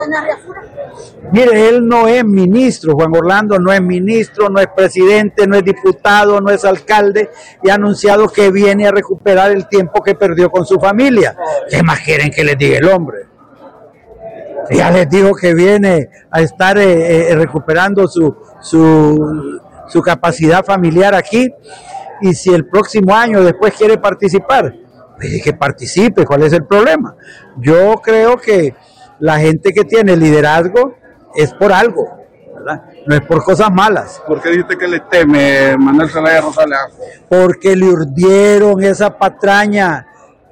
Mire, él no es ministro, Juan Orlando no es ministro, no es presidente, no es diputado, no es alcalde, y ha anunciado que viene a recuperar el tiempo que perdió con su familia. ¿Qué más quieren que les diga el hombre? Ya les dijo que viene a estar recuperando su capacidad familiar aquí, y si el próximo año después quiere participar, pues que participe. ¿Cuál es el problema? Yo creo que la gente que tiene liderazgo es por algo, ¿verdad? No es por cosas malas. ¿Por qué dijiste que le teme Manuel Zelaya Rosales? Porque le urdieron esa patraña,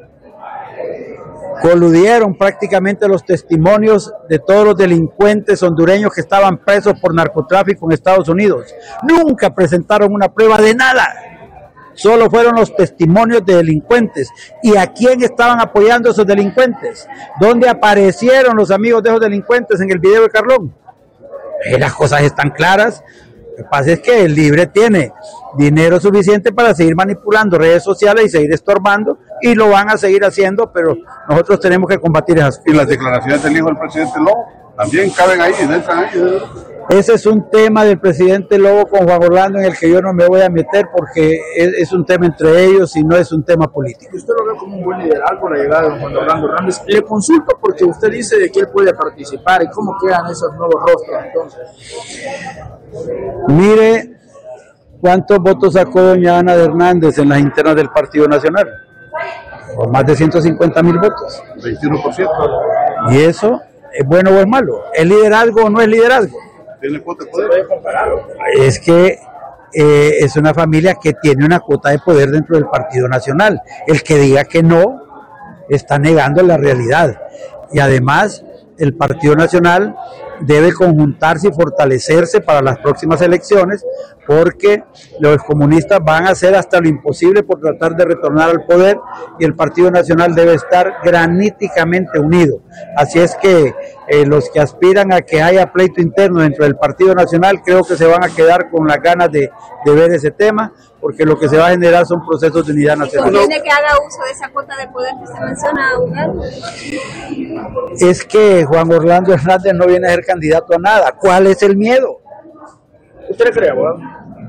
coludieron prácticamente los testimonios de todos los delincuentes hondureños que estaban presos por narcotráfico en Estados Unidos. Nunca presentaron una prueba de nada. Solo fueron los testimonios de delincuentes. ¿Y a quién estaban apoyando esos delincuentes? ¿Dónde aparecieron los amigos de esos delincuentes en el video de Carlón? Las cosas están claras. Lo que pasa es que el Libre tiene dinero suficiente para seguir manipulando redes sociales y seguir estorbando, y lo van a seguir haciendo, pero nosotros tenemos que combatir esas cosas. ¿Y las declaraciones del hijo del presidente Lobo también caben ahí, entran ahí? Ese es un tema del presidente Lobo con Juan Orlando en el que yo no me voy a meter, porque es un tema entre ellos y no es un tema político. Usted lo ve como un buen liderazgo la llegada de Juan Orlando Hernández. Le consulto porque usted dice de que él puede participar, y cómo quedan esos nuevos rostros entonces. Mire cuántos votos sacó doña Ana de Hernández en las internas del Partido Nacional. Por más de 150,000 votos. 21%. ¿Y eso es bueno o es malo? ¿Es liderazgo o no es liderazgo? ¿Tiene cuota de poder? Es que es una familia que tiene una cuota de poder dentro del Partido Nacional. El que diga que no está negando la realidad. Y además, el Partido Nacional debe conjuntarse y fortalecerse para las próximas elecciones, porque los comunistas van a hacer hasta lo imposible por tratar de retornar al poder, y el Partido Nacional debe estar graníticamente unido. Así es que los que aspiran a que haya pleito interno dentro del Partido Nacional, creo que se van a quedar con las ganas de ver ese tema, porque lo que se va a generar son procesos de unidad nacional. ¿Conviene que haga uso de esa cuota de poder que se menciona, abogado? Es que Juan Orlando Hernández no viene a ser candidato a nada. ¿Cuál es el miedo? ¿Usted le cree, abogado?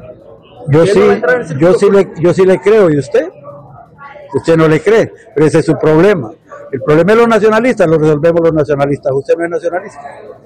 Yo sí le creo. ¿Y usted? Usted no le cree, pero ese es su problema. El problema de los nacionalistas lo resolvemos los nacionalistas. ¿Usted no es nacionalista?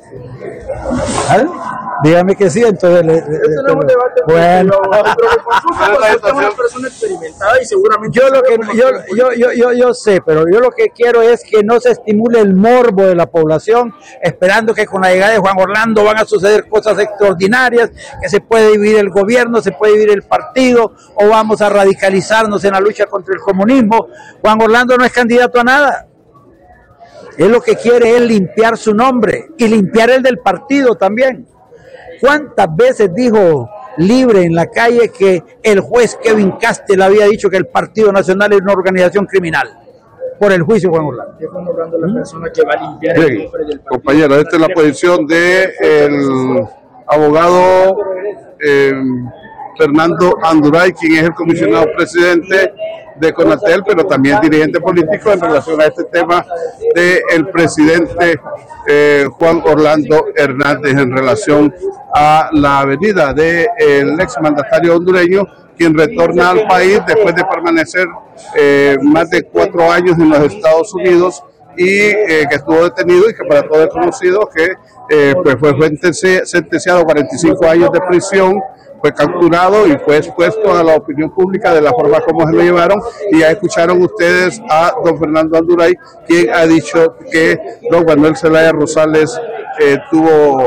¿Ah? Dígame que sí, entonces bueno, usted es una persona experimentada y seguramente yo sé, pero yo lo que quiero es que no se estimule el morbo de la población, esperando que con la llegada de Juan Orlando van a suceder cosas extraordinarias, que se puede dividir el gobierno, se puede dividir el partido, o vamos a radicalizarnos en la lucha contra el comunismo. Juan Orlando no es candidato a nada. Él lo que quiere es limpiar su nombre y limpiar el del partido también. ¿Cuántas veces dijo Libre en la calle que el juez Kevin Castel había dicho que el Partido Nacional es una organización criminal por el juicio de Juan Orlando? Juan Orlando es la persona que va a limpiar el nombre del partido. Compañero, esta es la posición del abogado Fernando Anduray, quien es el comisionado presidente de Conatel, pero también dirigente político en relación a este tema del presidente Juan Orlando Hernández en relación a la venida del exmandatario hondureño, quien retorna al país después de permanecer más de 4 años en los Estados Unidos, y que estuvo detenido y que para todos es conocido que pues fue sentenciado a 45 años de prisión. Fue capturado y fue expuesto a la opinión pública de la forma como se lo llevaron, y ya escucharon ustedes a don Fernando Anduray, quien ha dicho que don Manuel Zelaya Rosales tuvo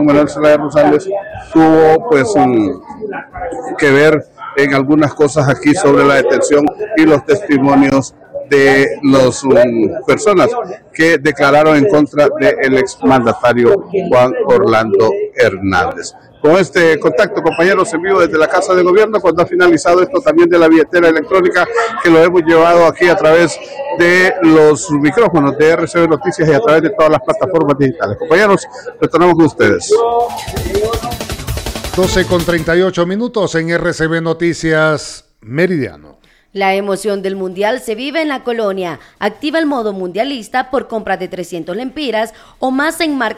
pues que ver en algunas cosas aquí sobre la detención y los testimonios de las personas que declararon en contra del exmandatario Juan Orlando Hernández. Con este contacto, compañeros, en vivo desde la Casa de Gobierno, cuando ha finalizado esto también de la billetera electrónica, que lo hemos llevado aquí a través de los micrófonos de RCB Noticias y a través de todas las plataformas digitales. Compañeros, retornamos con ustedes. 12:38 en RCB Noticias Meridiano. La emoción del mundial se vive en la colonia. Activa el modo mundialista por compra de 300 lempiras o más en marcas